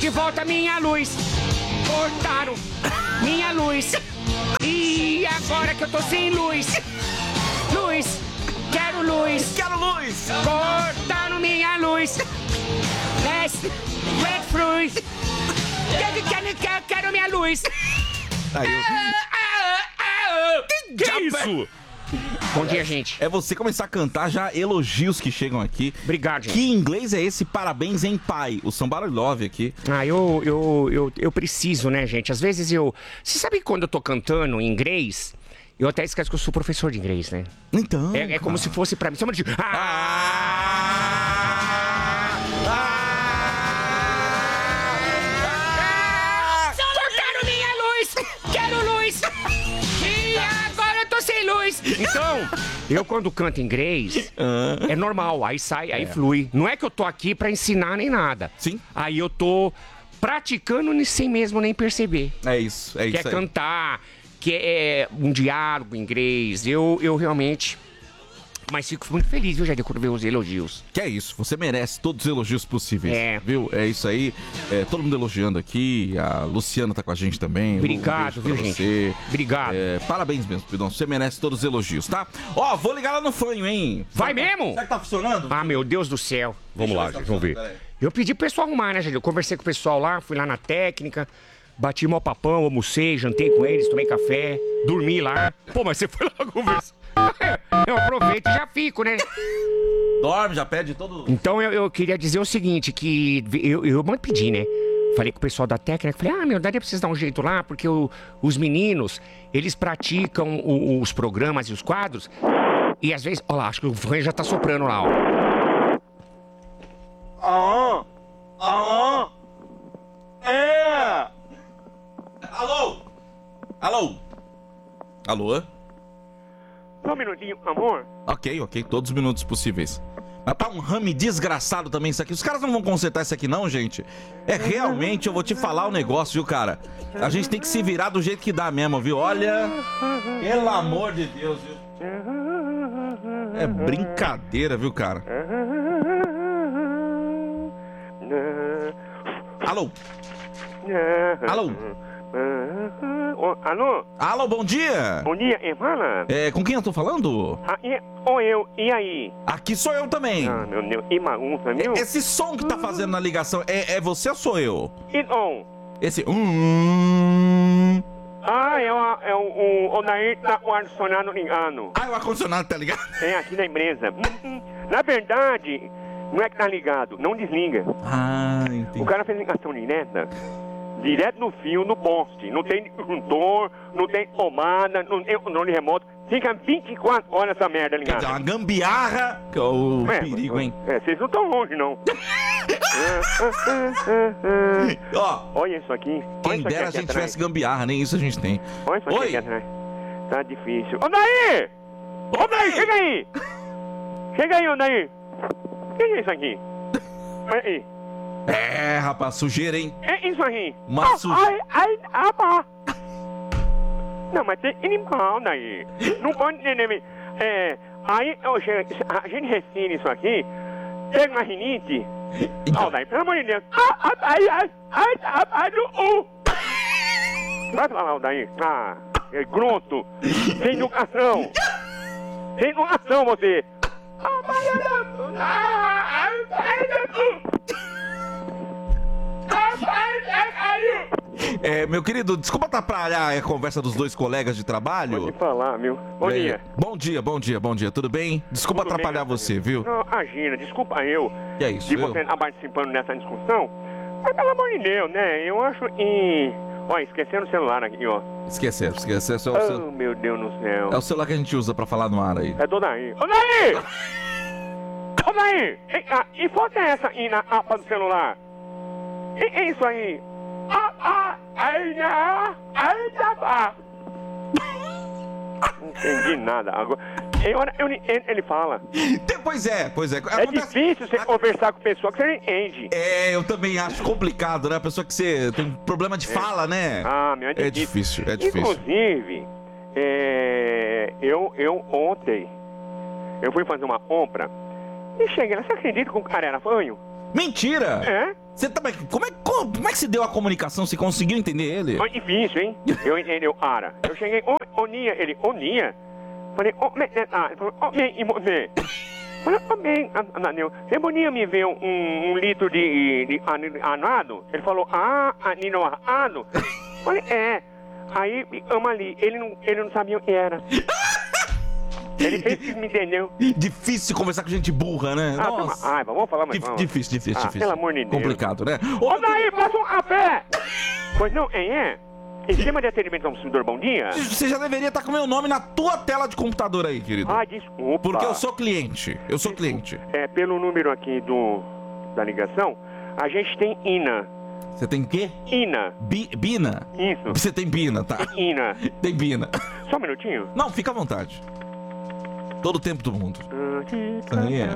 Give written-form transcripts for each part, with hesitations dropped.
de volta minha luz. Cortaram minha luz. E agora que eu tô sem luz. Luz. Quero luz. Quero luz. Cortaram minha luz. Red fruit. Quero minha luz. Aí Que isso? Bom dia, gente. É você começar a cantar já elogios que chegam aqui. Obrigado, gente. Que inglês é esse? Parabéns, hein, pai? O Somebody Love aqui. Eu preciso, né, gente? Às vezes eu... Você sabe que quando eu tô cantando em inglês, eu até esqueço que eu sou professor de inglês, né? Então... É como se fosse pra mim. Só um minutinho. Cortaram minha luz! Quero luz! E agora eu tô sem luz! Então, eu quando canto inglês, é normal, aí sai, aí flui. Não é que eu tô aqui pra ensinar nem nada. Sim. Aí eu tô praticando sem mesmo nem perceber. É isso Que é cantar, que é um diálogo em inglês. Eu realmente... Mas fico muito feliz, viu, Jair, quando ver os elogios. Que é isso, você merece todos os elogios possíveis. É. Viu? É isso aí. Todo mundo elogiando aqui. A Luciana tá com a gente também. Obrigado, viu, gente? Obrigado. Parabéns mesmo, Pidão. Você merece todos os elogios, tá? Ó, vou ligar lá no fanho, hein? Vai mesmo? Será que tá funcionando? Ah, meu Deus do céu. Vamos lá, gente, vamos ver. Peraí. Eu pedi pro pessoal arrumar, né, gente? Eu conversei com o pessoal lá, fui lá na técnica, bati mó papão, almocei, jantei com eles, tomei café, dormi lá. Pô, mas você foi lá conversar. Eu aproveito e já fico, né? Dorme, já pede todo... Então eu queria dizer o seguinte, que eu pedi, né? Falei com o pessoal da técnica, falei, daria pra vocês dar um jeito lá, porque os meninos, eles praticam os programas e os quadros, e às vezes, olha lá, acho que o fã já tá soprando lá, ó. Alô? Só um minutinho, amor. Ok, todos os minutos possíveis. Mas tá um rame desgraçado também isso aqui. Os caras não vão consertar isso aqui não, gente. Realmente, eu vou te falar o negócio, viu, cara? A gente tem que se virar do jeito que dá mesmo, viu? Olha, pelo amor de Deus, viu? É brincadeira, viu, cara? Alô? Alô? Alô, bom dia! Bom dia, Emana? Com quem eu tô falando? E aí? Aqui sou eu também. Meu Deus, que bagunça, viu? Esse som que tá fazendo na ligação, é você ou sou eu? Esse... É o Odair tá com o ar-condicionado ligado. O ar-condicionado tá ligado? É, aqui na empresa. Na verdade, não é que tá ligado, não desliga. Entendi. O cara fez ligação direta. Direto no fio, no poste. Não tem disjuntor, não tem tomada, não tem controle remoto. Fica 24 horas essa merda ligada. Quer dizer, uma gambiarra. O perigo, hein? Vocês não estão longe, não. Ó, olha isso aqui. Quem dera a gente tivesse gambiarra, nem isso a gente tem. Olha isso aqui atrás. Tá difícil. Ô, Daí! Ô, Daí, chega aí! Chega aí, ô, Daí! O que é isso aqui? Olha aí. Rapaz, sujeira, hein? É isso aí. Uma sujeira. Rapaz. Não, mas tem animal daí. Não pode entender. Aí, a gente refina isso aqui, pega uma rinite. Então. Daí, pelo amor de Deus. Vai falar, daí. É grunto. Sem educação. Sem educação, você. Meu querido, desculpa atrapalhar a conversa dos dois colegas de trabalho. Pode falar, meu. Bom dia. Bom dia, tudo bem? Desculpa Tudo atrapalhar bem, você, viu? Não, imagina, desculpa eu. Que é isso, de você estar participando dessa discussão. Mas pelo amor de Deus, né? Eu acho que... Olha, esqueceram o celular aqui, ó. Esqueceram. Oh, meu Deus do céu. É o celular que a gente usa pra falar no ar aí. É do Daí. Ô, Daí! Ô, Daí! E foto é essa aí na aba do celular? É isso aí? Não entendi nada. Agora, ele fala. Pois é. É difícil você conversar com pessoa que você não entende. Eu também acho complicado, né? A pessoa que você tem problema de fala, né? Meu, é difícil. É difícil. Inclusive, eu ontem, eu fui fazer uma compra e cheguei lá. Você acredita que o cara era fanho? Mentira! É? Você também. Como é que se deu a comunicação? Você conseguiu entender ele? Foi difícil, hein? Eu entendi o cara. Eu cheguei, Onia, ele, Onia? Falei, ele falou, e você? Falei, Ananil, você podia me ver um litro de anado? Ele falou, aninoado? Falei, é. Aí, ali, ele não sabia o que era. Ele fez que me entendeu. Difícil conversar com gente burra, né? Nossa. Vamos falar mais. Difícil. Pelo amor de Deus. Complicado, né? Ô, daí, passa um café! Pois não, é? Sistema de atendimento ao consumidor, bom dia? Você já deveria estar com o meu nome na tua tela de computador aí, querido. Desculpa. Porque eu sou cliente. Cliente. Pelo número aqui da ligação, a gente tem INA. Você tem o quê? INA. Bina? Isso. Você tem Bina, tá? INA. Tem Bina. Só um minutinho. Não, fica à vontade. Todo o tempo do mundo. Aí é.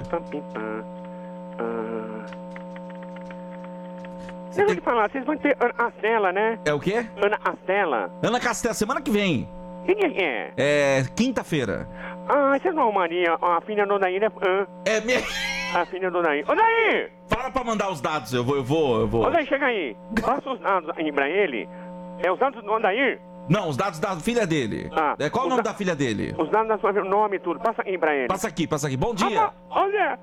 Eu vou te falar, vocês vão ter Ana Castela, né? É o quê? Ana Castela. Ana Castela, semana que vem. Quem é? É quinta-feira. Você não arrumaria a filha do Odair, né? É mesmo? A filha do Odair. Odair! Fala pra mandar os dados, eu vou. Odair, chega aí. Passa os dados aí pra ele. É os dados do Odair? Não, os dados da filha dele. Qual o nome da filha dele? Os dados da sua nome e tudo. Passa aí pra ele. Passa aqui. Bom dia. Olha.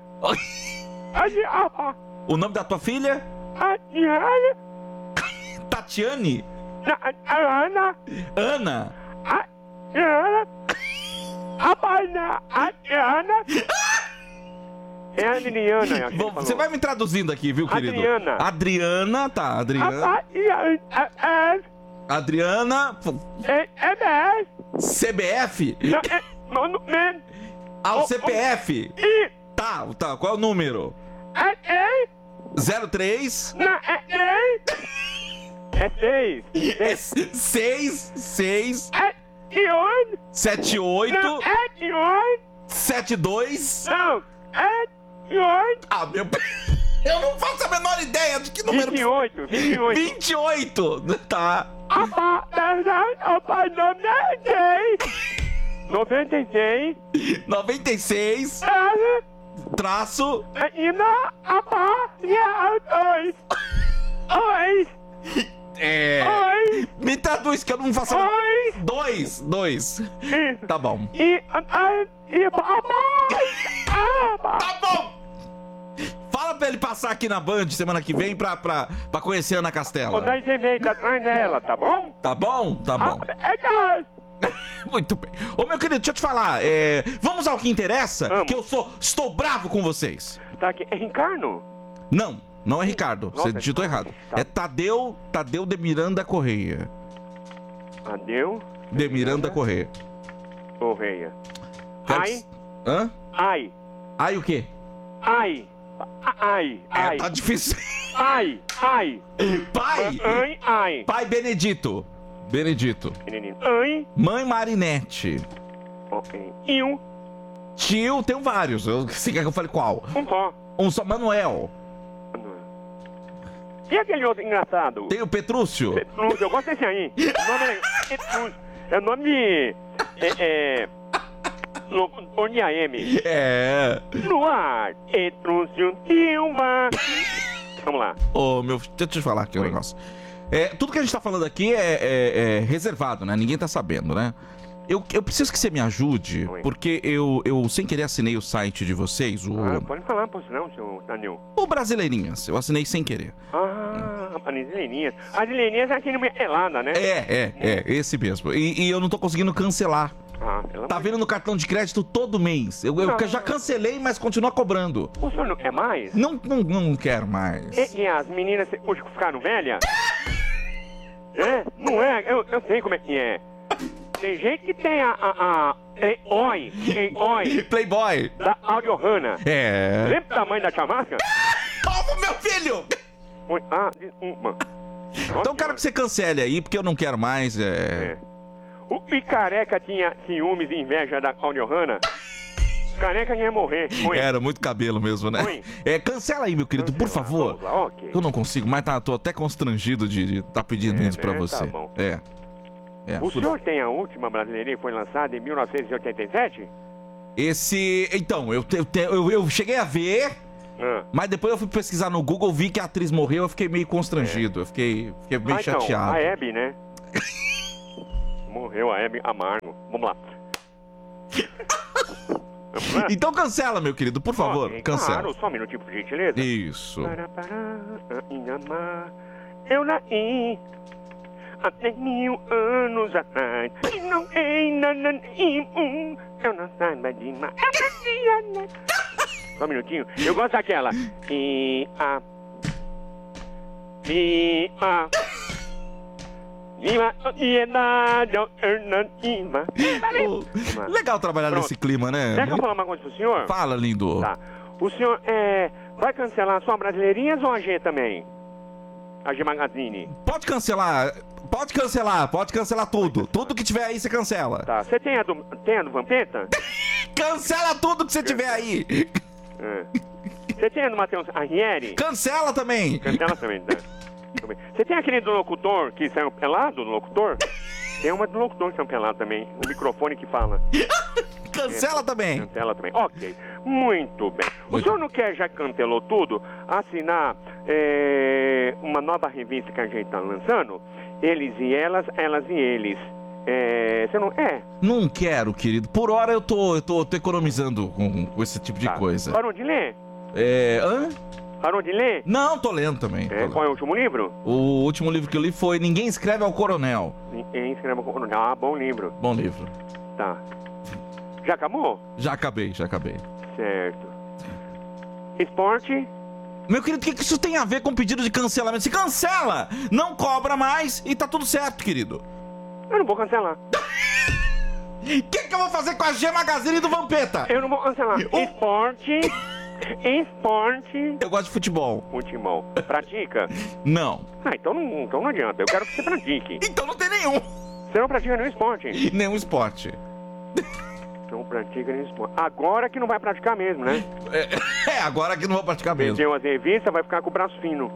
O nome da tua filha? Tatiane? Ana. Ana? É a Adriana. Você vai me traduzindo aqui, viu, querido? Adriana, tá. Adriana. CBF? O CPF? Tá. Qual é o número? 03? É 6. 78? 72? Não, meu... Eu não faço a menor ideia de que número... 28. Tá. 96. Traço. Me traduz que eu não faço... 2. Tá bom. Tá bom. Fala pra ele passar aqui na Band semana que vem pra conhecer a Ana Castela. Daí você vem atrás dela, tá bom? Tá bom. Muito bem. Ô, meu querido, deixa eu te falar. Vamos ao que interessa, que eu estou bravo com vocês. Tá aqui. É Ricardo? Não é Ricardo. Você digitou errado. Tá. É Tadeu de Miranda Correia. Tadeu de Miranda Correia. Hã? Ai o quê? Ai. Tá difícil. Ai. Pai Benedito. Mãe Marinete. Ok. Tio, tenho vários. Você quer que eu fale qual? Um só. Manuel. E aquele outro engraçado? Tem o Petrúcio. Eu gosto desse aí. O nome é Petrúcio. É o nome de... Onia M. No ar, Petrúcio Silva. Vamos lá. Deixa eu te falar aqui um negócio. Tudo que a gente tá falando aqui é reservado, né? Ninguém tá sabendo, né? Eu preciso que você me ajude, porque eu sem querer assinei o site de vocês, pode falar, posso não, seu Daniel? O Brasileirinhas, eu assinei sem querer. Brasileirinhas. As Brasileirinhas é aquele pelada, né? Esse mesmo. E eu não tô conseguindo cancelar. Tá vendo no cartão de crédito todo mês. Eu já cancelei, mas continua cobrando. O senhor não quer mais? Não quero mais. E as meninas hoje ficaram velhas? Não é? Eu sei como é que é. Tem gente que tem a Playboy da Audiohanna. Lembra do tamanho da chamasca? Meu filho! Desculpa. Então eu quero que você cancele aí, porque eu não quero mais. O Careca tinha ciúmes e inveja da Audiohanna. Careca ia morrer. Era muito cabelo mesmo, né? Cancela aí, meu querido, por favor. Okay. Eu não consigo mais, tô até constrangido de estar pedindo isso pra você. Tá bom. O senhor tem a última Brasileirinha que foi lançada em 1987? Então, eu cheguei a ver, Mas depois eu fui pesquisar no Google, vi que a atriz morreu, eu fiquei meio constrangido. Eu fiquei meio chateado. A Hebe, né? Morreu a Hebe Amargo. Vamos lá. Então cancela, meu querido, por favor. Cancela. Claro, só um minutinho, por gentileza. Isso. Eu nasci há 10 mil anos atrás. E não ainda eu não saiba demais. Só um minutinho. Eu gosto daquela. Legal trabalhar nesse clima, né? Quer que eu falar uma coisa pro senhor? Fala, lindo. Tá. O senhor vai cancelar só Brasileirinhas ou a G também? A G Magazine? Pode cancelar tudo. Tudo que tiver aí, você cancela. Tá. Você tem a do Vampeta? Cancela tudo que você tiver aí. Você tem a do Matheus Arrieri? Cancela também. Cancela também, tá? Você tem aquele do locutor que saiu pelado, do locutor? Tem uma do locutor que saiu pelado também. O microfone que fala. Cancela também. Cancela também. Ok. Muito bem. O senhor não quer, já que cancelou tudo, assinar uma nova revista que a gente tá lançando? Eles e elas, elas e eles. Você não... Não quero, querido. Por hora eu tô economizando com esse tipo de coisa. Parou de ler? Hã? Parou de ler? Não, tô lendo também. Qual é o último livro? O último livro que eu li foi Ninguém Escreve ao Coronel. Ninguém Escreve ao Coronel. Ah, bom livro. Bom livro. Tá. Já acabou? Já acabei. Certo. Esporte? Meu querido, o que isso tem a ver com pedido de cancelamento? Se cancela, não cobra mais e tá tudo certo, querido. Eu não vou cancelar. O que eu vou fazer com a G Magazine do Vampeta? Eu não vou cancelar. Esporte. Eu gosto de futebol. Futebol. Pratica? Não. Então não adianta. Eu quero que você pratique. Então não tem nenhum. Você não pratica nenhum esporte? Nenhum esporte. Não pratica nenhum esporte. Agora que não vai praticar mesmo, né? Agora que não vou praticar mesmo. Vendeu as revistas, vai ficar com o braço fino.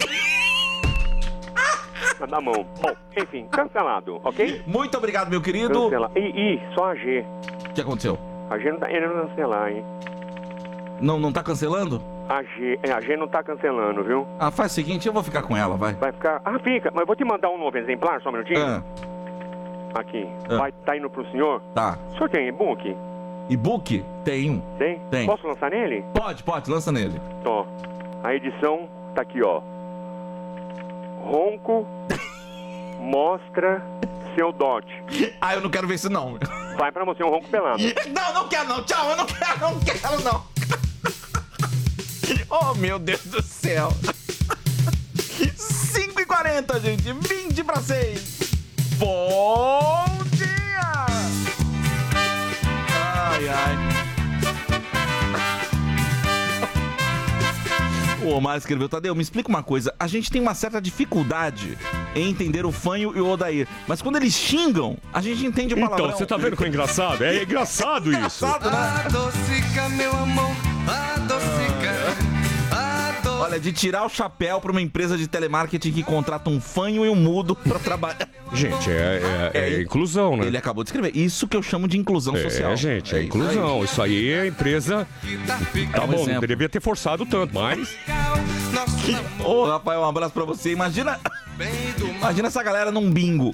Na mão. Bom, enfim, cancelado, ok? Muito obrigado, meu querido. Cancela. Só a G. O que aconteceu? A G não tá indo cancelar, hein? Não tá cancelando? A G não tá cancelando, viu? Faz o seguinte, eu vou ficar com ela, vai. Vai ficar... fica. Mas eu vou te mandar um novo exemplar, só um minutinho. Aqui. Tá indo pro senhor? Tá. O senhor tem e-book? E-book? Tem. Tem? Posso lançar nele? Pode, lança nele. Ó, a edição tá aqui, ó. Ronco mostra seu dote. Eu não quero ver isso, não. Vai pra você um ronco pelado. Não quero, não. Tchau, eu não quero, não. Oh, meu Deus do céu. 5h40, gente. 20 para 6. Bom dia! Ai. O Omar escreveu: Tadeu, me explica uma coisa. A gente tem uma certa dificuldade em entender o Fanho e o Odair, mas quando eles xingam, a gente entende o palavrão. Então, você tá vendo que é engraçado? É engraçado isso. Engraçado, né? Adocica, meu amor, adocica. Olha, de tirar o chapéu pra uma empresa de telemarketing que contrata um fanho e um mudo pra trabalhar. Gente, é inclusão, né? Ele acabou de escrever. Isso que eu chamo de inclusão social. Gente, é inclusão. Isso aí é a empresa... Tá bom, não devia ter forçado tanto, mas... Ô, Rafael, um abraço pra você. Imagina essa galera num bingo.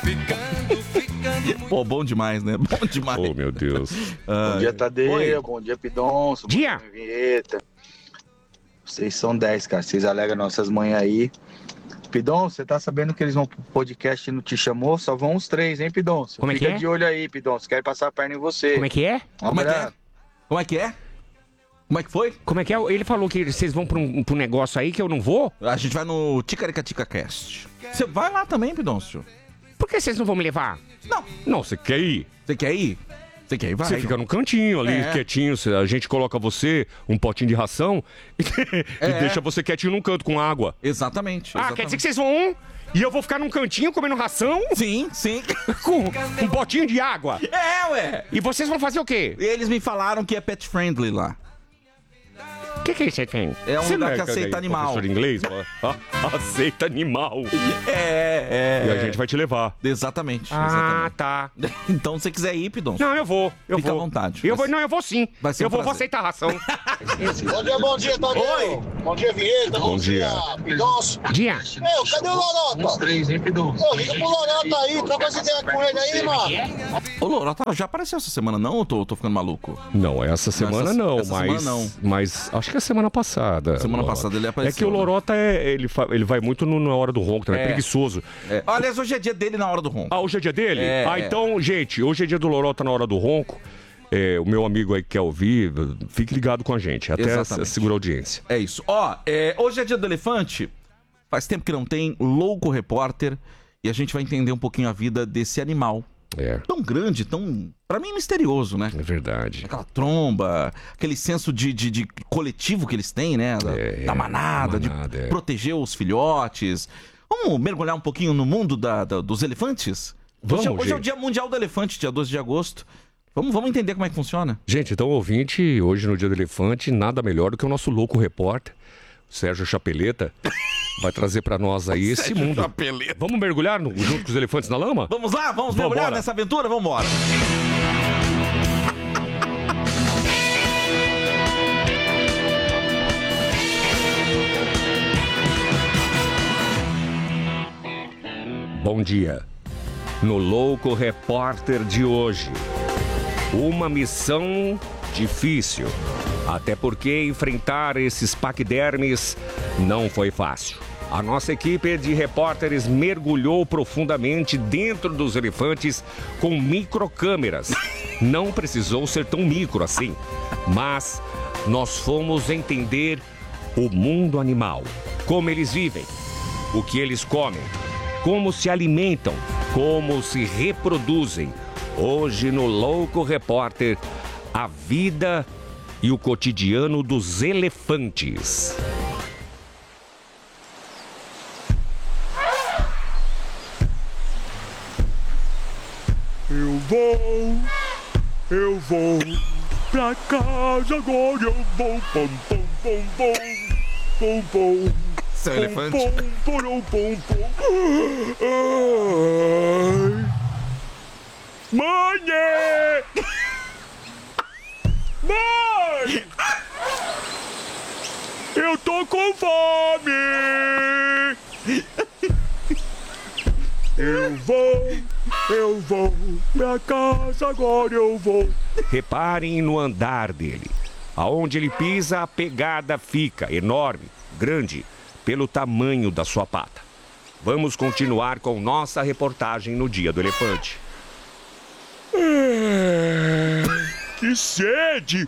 Pô, bom demais, né? Bom demais. Oh, meu Deus. Bom dia, Tadeu. Bom dia, Pidonço. Dia. Bom dia, Vinheta. Vocês são 10, cara. Vocês alegram nossas manhãs aí. Pidonço, você tá sabendo que eles vão pro podcast e não te chamou? Só vão os 3, hein, Pidonço? Como é que Fica é? de olho aí, Pidonço. Quer passar a perna em você. Como é que é? Como é que é? Como é que é? Como é que foi? Como é que é? Ele falou que vocês vão pra um negócio aí que eu não vou? A gente vai no Ticaricatica Cast. Você vai lá também, Pidonço? Por que vocês não vão me levar? Não, você quer ir? Você quer ir? Você quer ir? Vai. Você fica num cantinho ali, quietinho. A gente coloca você, um potinho de ração e deixa você quietinho num canto com água. Exatamente. Quer dizer que vocês vão e eu vou ficar num cantinho comendo ração? Sim. Com um potinho de água? Ué. E vocês vão fazer o quê? Eles me falaram que é pet friendly lá. que é isso, Efraim? É um lugar que aceita animal. Professor de inglês? Aceita animal. É. E a gente vai te levar. Exatamente. Ah, tá. Então, se você quiser ir, Pidon. Não, eu vou. Fica à vontade. Eu vou sim. Vai ser um vou prazer. aceitar a ração. Bom dia, Tadeu. Oi. Bom dia, Vinheta. Bom dia. Pidonço. Dia. Meu, cadê o Lorota? Os 3, hein, Pidon? Ô, liga pro Lorota aí, troca essa ideia com ele aí, mano. Ô, Lorota, já apareceu essa semana, não? Ou tô ficando maluco? Não, essa semana não, essa mas... semana não. Mas acho que é semana passada. Semana passada ele apareceu. É que o Lorota, ele vai muito na hora do ronco, também, é preguiçoso. É. Aliás, hoje é dia dele na hora do ronco. Ah, hoje é dia dele? Então, gente, hoje é dia do Lorota na hora do ronco. O meu amigo aí que quer ouvir, fique ligado com a gente, até segurar a audiência. É isso. Hoje é dia do elefante. Faz tempo que não tem Louco Repórter. E a gente vai entender um pouquinho a vida desse animal. Tão grande, tão, pra mim, misterioso, né? É verdade. Aquela tromba, aquele senso de coletivo que eles têm, né? Da manada, de proteger os filhotes. Vamos mergulhar um pouquinho no mundo dos elefantes? Hoje é o Dia Mundial do Elefante, dia 12 de agosto. Vamos entender como é que funciona. Gente, então, ouvinte, hoje no Dia do Elefante, nada melhor do que o nosso louco repórter, Sérgio Chapeleta, vai trazer pra nós aí esse mundo. Chapeleta. Vamos mergulhar junto com os elefantes na lama? Vamos lá, vamos mergulhar nessa aventura? Vamos embora. Bom dia. No Louco Repórter de hoje, uma missão difícil, até porque enfrentar esses paquidermes não foi fácil. A nossa equipe de repórteres mergulhou profundamente dentro dos elefantes com microcâmeras. Não precisou ser tão micro assim, mas nós fomos entender o mundo animal, como eles vivem, o que eles comem, como se alimentam, como se reproduzem. Hoje no Louco Repórter, a vida e o cotidiano dos elefantes. Eu vou pra casa agora, eu vou, pom, pom, pom, pom, pom, pom. Seu elefante. Mãe! Mãe! Eu tô com fome! Eu vou pra casa agora, eu vou. Reparem no andar dele. Aonde ele pisa, a pegada fica enorme, grande, pelo tamanho da sua pata. Vamos continuar com nossa reportagem no Dia do Elefante. Que sede!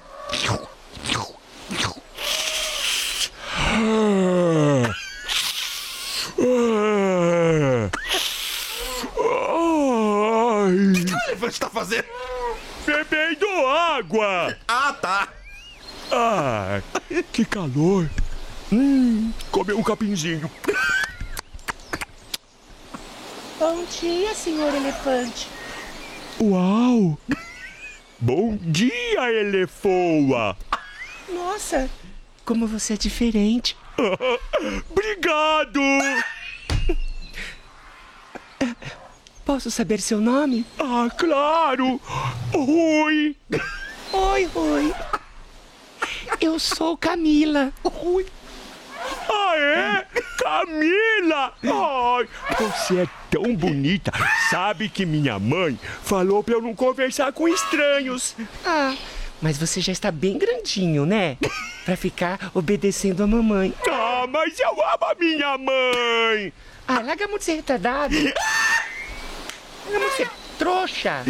O que o elefante tá fazendo? Bebendo água! Ah, tá. Ah, que calor! Comeu um capinzinho. Bom dia, senhor elefante. Uau! Bom dia, elefoa! Nossa, como você é diferente. Obrigado! Posso saber seu nome? Ah, claro! Rui! Oi, Rui. Eu sou Camila. Rui! Ah, é? Camila! Ai, você é tão bonita. Sabe que minha mãe falou pra eu não conversar com estranhos. Ah, mas você já está bem grandinho, né? Pra ficar obedecendo a mamãe. Ah, mas eu amo a minha mãe! Ah, larga muito de ser retardado. Larga muito de ser trouxa.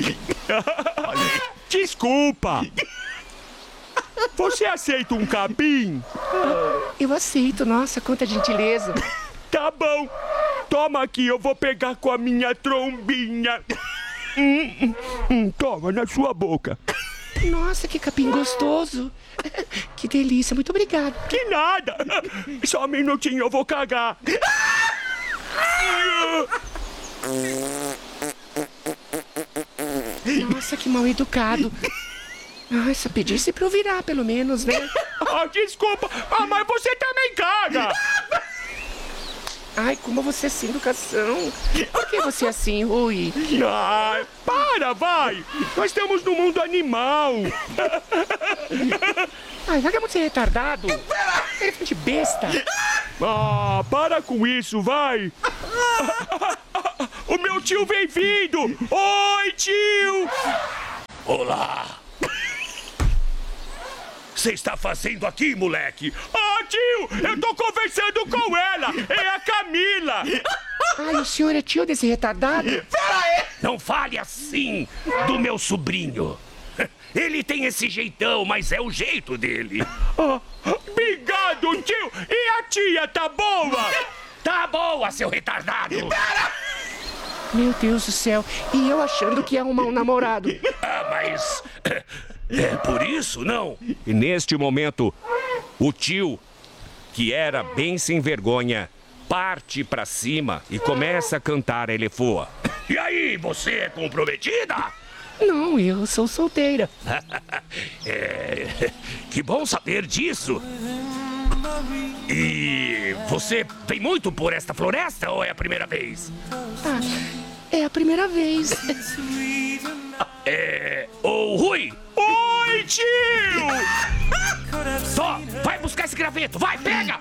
Desculpa! Você aceita um capim? Eu aceito, nossa, quanta gentileza. Tá bom. Toma aqui, eu vou pegar com a minha trombinha. Toma na sua boca. Nossa, que capim gostoso. Que delícia, muito obrigada. Que nada. Só um minutinho, eu vou cagar. Nossa, que mal educado. Ai, só pedisse pra eu virar, pelo menos, né? Desculpa. Mas você também caga. Ai, como você é sem educação. Por que você é assim, Rui? Ai, para, vai. Nós estamos no mundo animal. Ai, vagabundo, você é retardado. Elefante besta. Ah, para com isso, vai. O meu tio vem vindo. Oi, tio. Olá. Você está fazendo aqui, moleque? Ah, tio, eu tô conversando com ela. É a Camila. Ai, o senhor é tio desse retardado? Pera aí. Não fale assim do meu sobrinho. Ele tem esse jeitão, mas é o jeito dele. Obrigado, tio. E a tia, tá boa? Tá boa, seu retardado. Meu Deus do céu. E eu achando que ia arrumar um namorado. Ah, mas... É por isso, não? E neste momento, o tio, que era bem sem vergonha, parte pra cima e começa a cantar a elefoa. E aí, você é comprometida? Não, eu sou solteira. Que bom saber disso. E você vem muito por esta floresta ou é a primeira vez? É a primeira vez. Ô Rui! Oi, tio! Só, vai buscar esse graveto, vai, pega!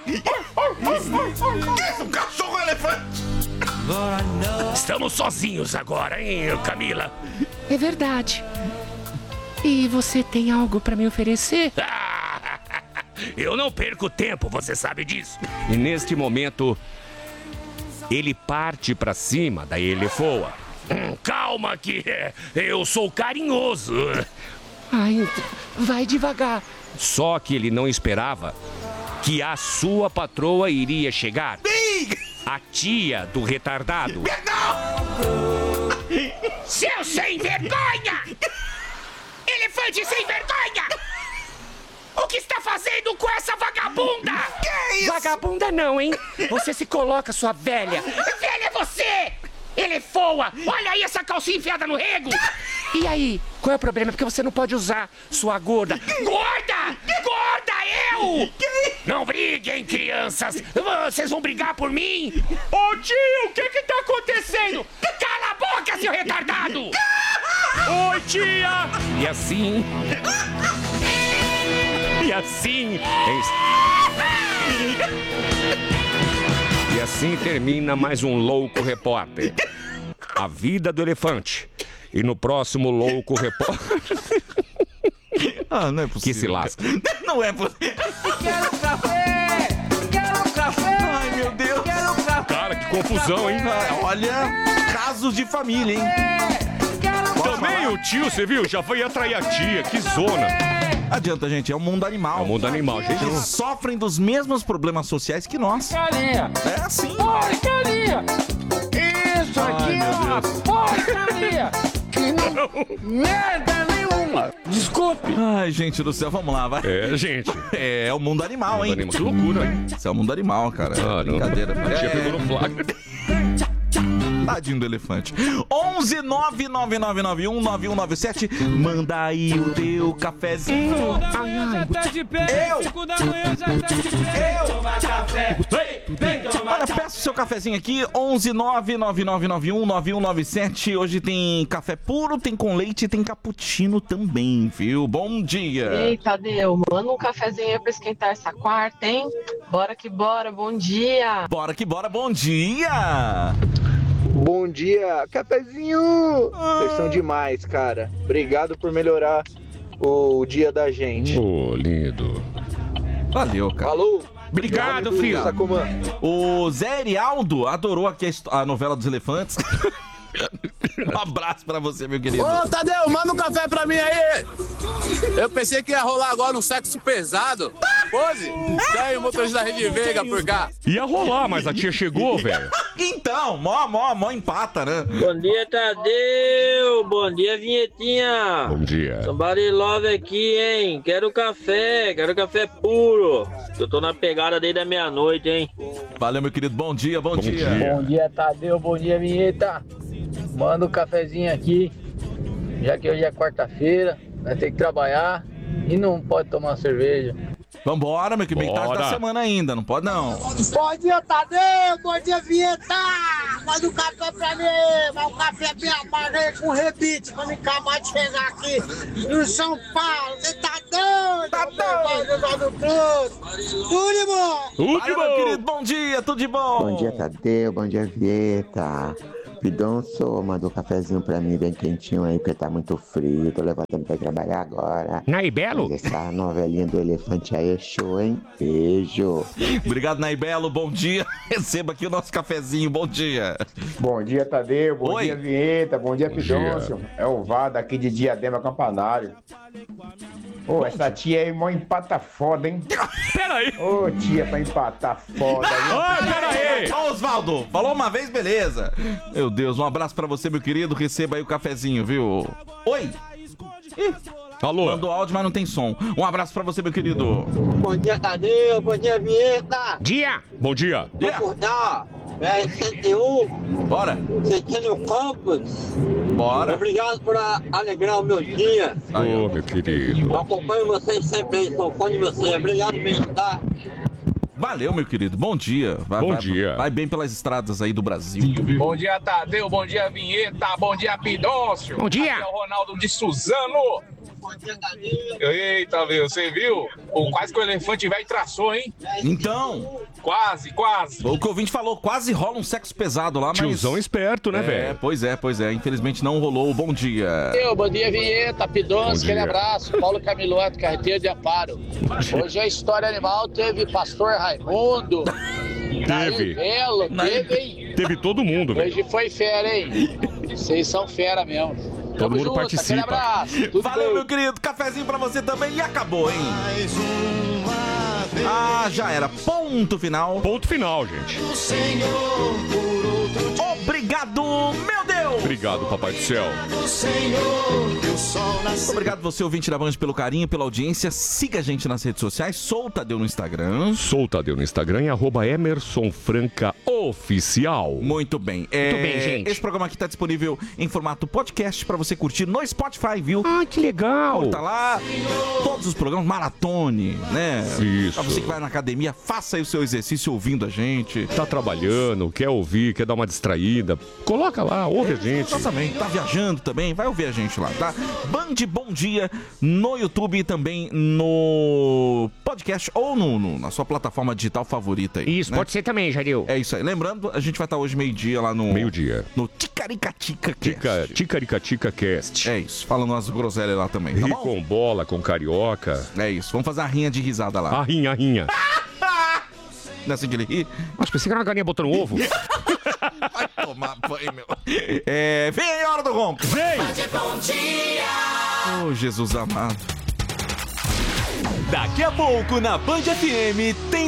Um cachorro elefante! Estamos sozinhos agora, hein, Camila? É verdade. E você tem algo pra me oferecer? Eu não perco tempo, você sabe disso. E neste momento, ele parte pra cima da elefoa. Calma que eu sou carinhoso. Ai, vai devagar. Só que ele não esperava que a sua patroa iria chegar. A tia do retardado. Seu sem vergonha! Elefante sem vergonha! O que está fazendo com essa vagabunda? Que isso? Vagabunda não, hein? Você se coloca, sua velha. Velha é você! Elefoa! Olha aí essa calcinha enfiada no rego! E aí? Qual é o problema? Porque você não pode usar, sua gorda. Gorda! Gorda eu! Não briguem, crianças! Vocês vão brigar por mim? Ô tio, o que tá acontecendo? Cala a boca, seu retardado! Oi, tia! E assim... E assim termina mais um Louco Repórter. A vida do elefante. E no próximo Louco Repórter... Não é possível. Que se lasca. Não é possível. Quero café! Quero café! Ai, meu Deus. Quero café! Cara, que confusão, hein? Olha, casos de família, hein? Também o tio, você viu? Já foi atrair a tia, que zona. Adianta, gente, é o mundo animal. É o mundo animal, gente. Eles sofrem dos mesmos problemas sociais que nós. Porcaria! É assim. Porcaria! Isso aqui é uma porcaria! Que não... Merda nenhuma! Desculpe! Ai, gente do céu, vamos lá, vai. É, gente. É o mundo animal, hein? Que loucura, hein? Isso é o mundo animal, cara. Brincadeira. A tia pegou no flagra. Tadinho do elefante. 11 99991 9197. Manda aí o teu cafezinho. Já tá de pé, 5 da manhã já tá de pé. Toma café, vem tomar Olha, peça o seu cafezinho aqui, 11 99991 9197. Hoje tem café puro, tem com leite e tem cappuccino também, viu? Bom dia. Ei, Tadeu, manda um cafezinho aí pra esquentar essa quarta, hein? Bora que bora, bom dia. Bora que bora, bom dia. Bom dia, cafezinho! Vocês são demais, cara. Obrigado por melhorar o dia da gente. Ô, lindo. Valeu, cara. Falou! Obrigado, filho. O Zé Erialdo adorou aqui a novela dos elefantes. Um abraço pra você, meu querido. Ô, Tadeu, manda um café pra mim aí. Eu pensei que ia rolar agora um sexo pesado. Pose? Tem o motorista da Rede Veiga por cá. Ia rolar, mas a tia chegou, velho. Então, mó empata, né? Bom dia, Tadeu. Bom dia, Vinhetinha. Bom dia. Somebody love aqui, hein? Quero café puro. Eu tô na pegada desde a meia-noite, hein? Valeu, meu querido. Bom dia, bom dia. Bom dia, Tadeu. Bom dia, Vinheta. Manda um cafezinho aqui, já que hoje é quarta-feira, nós temos que trabalhar e não pode tomar cerveja. Vambora, meu, que metade da semana ainda, não pode não. Bom dia, Tadeu. Bom dia, Vinheta. Manda um café pra mim. Mas um café bem amargo aí com rebite pra me acabar de chegar aqui no São Paulo. Você tá doido? Tá doido. Tudo de bom. Valeu, meu querido. Bom dia, tudo de bom. Bom dia, Tadeu. Bom dia, Vieta. Pidonço, manda um cafezinho pra mim bem quentinho aí, porque tá muito frio. Tô levantando pra trabalhar agora. Naibelo? Mas essa novelinha do elefante aí é show, hein? Beijo. Obrigado, Naibelo. Bom dia. Receba aqui o nosso cafezinho. Bom dia. Bom dia, Tadeu. Bom Oi. dia, Vinheta. Bom dia, Pidoncio. É o Vado aqui de Diadema Campanário. Ô, essa tia aí, mó empata foda, hein? Peraí. Ô, tia, pra empatar foda. Peraí. Ó, Osvaldo, falou uma vez, beleza. Meu Deus, um abraço pra você, meu querido. Receba aí o cafezinho, viu? Oi. Alô. Mandou áudio, mas não tem som. Um abraço pra você, meu querido. Bom dia, Tadeu. Bom dia, Vinheta. Dia. Bom dia. Vou acordar. BR-101. Bora. Sentindo Campos. Bora. Obrigado por alegrar o meu dia. Ô, meu querido. Acompanho vocês sempre aí, sou fã de vocês. Obrigado por me ajudar. Valeu, meu querido. Bom dia. Bom dia. Vai bem pelas estradas aí do Brasil. Bom dia, Tadeu. Bom dia, Vinheta. Bom dia, Pidoncio. Bom dia. Aqui é o Ronaldo de Suzano. Eita, meu, você viu? Quase que o elefante velho traçou, hein? Então. Quase. O que o ouvinte falou, quase rola um sexo pesado lá, mas... Tiozão esperto, né, velho? Pois é. Infelizmente não rolou. Bom dia. Bom dia, Vinheta, Pidoncio, aquele abraço. Paulo Camiloto, carteira de Amparo. Hoje a História Animal teve Pastor Raimundo. Teve. Belo, teve, hein? Teve todo mundo, velho. Hoje foi fera, hein? Vocês são fera mesmo. Todo mundo junto, participa. Aquele abraço. Tudo Valeu, bem? meu querido. Cafezinho pra você também e acabou, hein? Já era. Ponto final. Ponto final, gente. Obrigado, meu Deus. Obrigado, Papai do Céu. Obrigado você, ouvinte da Band, pelo carinho, pela audiência. Siga a gente nas redes sociais. Sou o Tadeu no Instagram. Sou o Tadeu no Instagram e @EmersonFrancaOficial. Muito bem. Muito bem, gente. Esse programa aqui tá disponível em formato podcast pra você curtir no Spotify, viu? Ah, que legal. Tá lá todos os programas, maratone, né? Isso. Pra você que vai na academia, faça aí o seu exercício ouvindo a gente. Tá trabalhando, quer ouvir, quer dar uma distraída, coloca lá, ouve a gente. Exatamente. Tá viajando também, vai ouvir a gente lá, tá? Band Bom Dia no YouTube e também no podcast ou na sua plataforma digital favorita aí. Isso, né? pode ser também, Jadil. É isso aí. Lembrando, a gente vai estar hoje meio-dia lá no... Meio-dia. No Ticaricatica Cast. Ticaricatica Cast. É isso. Falando umas groselhas lá também, tá Ri bom? com bola, com carioca. É isso. Vamos fazer a rinha de risada lá. A rinha. Não é assim que ele ri? Acho que pensei que era uma galinha botando ovo. Vai tomar banho, meu. Vem aí a hora do ronco. Vem! Bom dia! Oh, Jesus amado. Daqui a pouco na Band FM tem